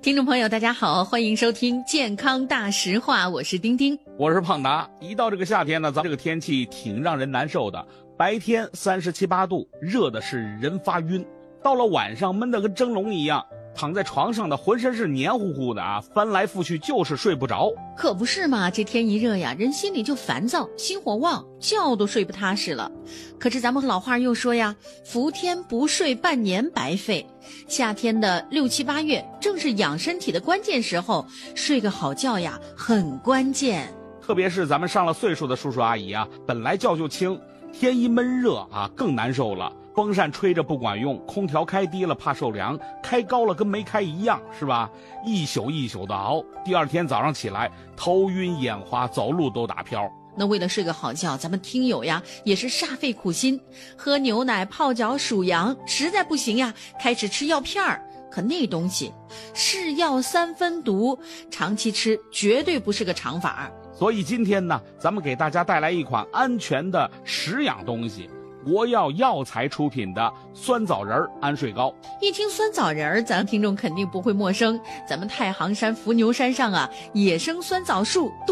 听众朋友大家好，欢迎收听健康大实话，我是丁丁， 我是胖达。一到这个夏天呢，咱这个天气挺让人难受的，白天37、8度，热的是人发晕，到了晚上闷得跟蒸笼一样，躺在床上的浑身是黏糊糊的啊，翻来覆去就是睡不着。 可不是嘛，这天一热呀，人心里就烦躁，心火旺，觉都睡不踏实了。可是咱们老话又说呀，伏天不睡半年白费。夏天的6、7、8月正是养身体的关键时候，睡个好觉呀很关键。 特别是咱们上了岁数的叔叔阿姨啊，本来觉就轻，天一闷热啊更难受了，风扇吹着不管用，空调开低了怕受凉，开高了跟没开一样，是吧？一宿一宿的熬，第二天早上起来头晕眼花，走路都打飘。 那为了睡个好觉，咱们听友呀也是煞费苦心，喝牛奶、泡脚、数羊，实在不行呀，开始吃药片儿。可那东西是药3分毒，长期吃绝对不是个长法。 所以今天呢，咱们给大家带来一款安全的食养东西，国药药材出品的酸枣仁安睡膏。 一听酸枣仁，咱听众肯定不会陌生，咱们太行山伏牛山上啊，野生酸枣树